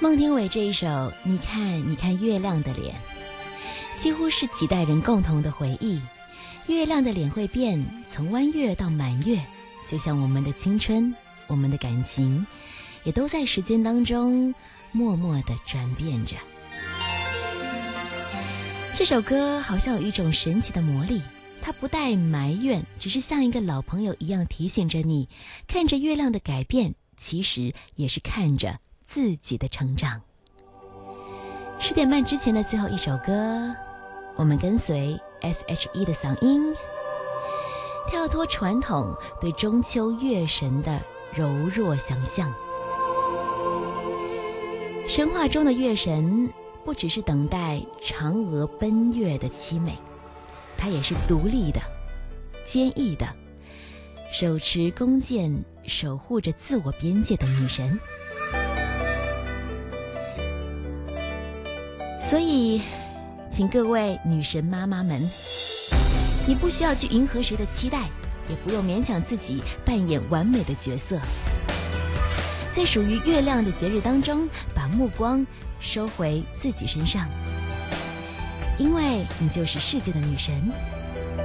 孟庭苇这一首《你看你看月亮的脸》，几乎是几代人共同的回忆。月亮的脸会变，从弯月到满月，就像我们的青春，我们的感情，也都在时间当中默默地转变着。这首歌好像有一种神奇的魔力，它不带埋怨，只是像一个老朋友一样提醒着你，看着月亮的改变，其实也是看着自己的成长。10点半之前的最后一首歌，我们跟随 SHE 的嗓音，跳脱传统对中秋月神的柔弱想象。神话中的月神不只是等待嫦娥奔月的凄美，她也是独立的、坚毅的，手持弓箭守护着自我边界的女神。所以请各位女神妈妈们，你不需要去迎合谁的期待，也不用勉强自己扮演完美的角色，在属于月亮的节日当中，把目光收回自己身上，因为你就是世界的女神，